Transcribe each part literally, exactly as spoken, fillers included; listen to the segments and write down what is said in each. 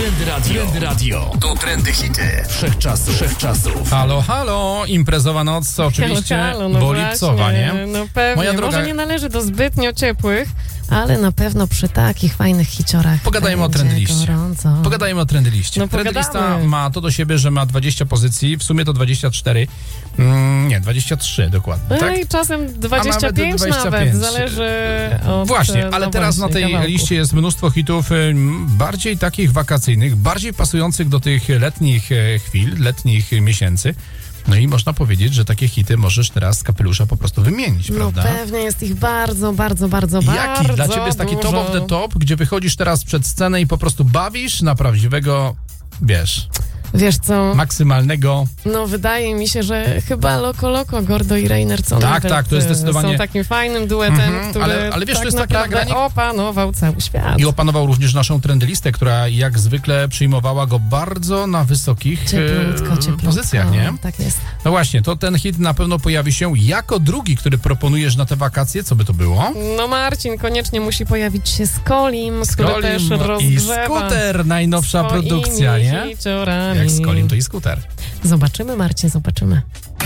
Trendy Radio. Trendy Radio. To trendy hity wszechczasów. Wszechczasów. Halo, halo, imprezowa noc oczywiście, halo, halo, no bo właśnie, lipcowa, nie? No pewnie, Moja droga... może nie należy do zbytnio ciepłych, ale na pewno przy takich fajnych hiciorach Pogadajmy o trendliście. Gorąco. Pogadajmy o trendliście. No, Trendlista pogadamy. ma to do siebie, że ma dwadzieścia pozycji, w sumie to dwadzieścia cztery, mm, nie, dwadzieścia trzy dokładnie, No tak? i czasem dwadzieścia pięć A nawet nawet, dwadzieścia pięć. zależy od... Właśnie, ale no teraz właśnie, na tej kawałków. liście jest mnóstwo hitów y, bardziej takich wakacyjnych, bardziej pasujących do tych letnich e, chwil, letnich miesięcy. No i można powiedzieć, że takie hity możesz teraz z kapelusza po prostu wymienić, No prawda? pewnie jest ich bardzo, bardzo, bardzo, bardzo Jaki dla ciebie jest taki dużo. top of the top, gdzie wychodzisz teraz przed scenę i po prostu bawisz na prawdziwego, wiesz, Wiesz co, maksymalnego... no wydaje mi się, że chyba Loco Loco, Gordo i Reiner co Tak, nawet, tak, to jest zdecydowanie- są takim fajnym duetem, Mhm, który ale- ale wiesz, tak to jest takie naprawdę nagranie- opanował cały świat. I opanował również naszą trendlistę, która jak zwykle przyjmowała go bardzo na wysokich Cieplutko, e, cieplutko. pozycjach, nie? Tak jest. No właśnie, to ten hit na pewno pojawi się jako drugi, który proponujesz na te wakacje. Co by to było? No Marcin koniecznie musi pojawić się z Kolim, który Skolim też i rozgrzewa Skuter, najnowsza swoimi produkcja, nie? hiciorami. Jak z Kolim, to i Skuter. Zobaczymy, Marcin, zobaczymy.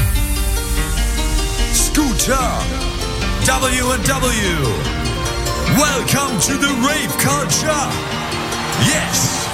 Scooter W and W. Welcome to the rave culture. Yes,